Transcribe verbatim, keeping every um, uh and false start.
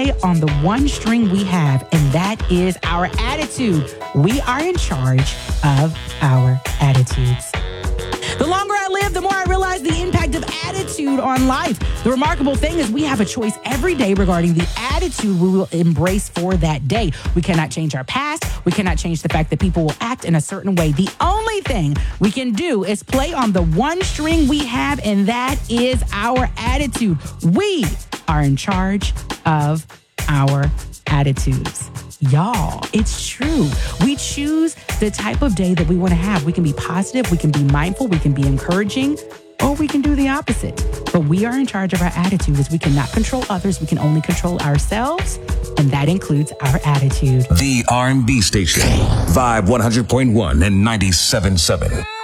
play on the one string we have, and that is our attitude. We are in charge of our attitudes. The longer I live, the more I realize the impact of attitude on life. The remarkable thing is we have a choice every day regarding the attitude we will embrace for that day. We cannot change our past. We cannot change the fact that people will act in a certain way. The only thing we can do is play on the one string we have, and that is our attitude. We are in charge of our attitudes. Y'all, it's true. We choose the type of day that we want to have. We can be positive, we can be mindful, we can be encouraging, or we can do the opposite. But we are in charge of our attitude, as we cannot control others. We can only control ourselves, and that includes our attitude. The R and B station, Vibe one hundred point one and ninety-seven point seven.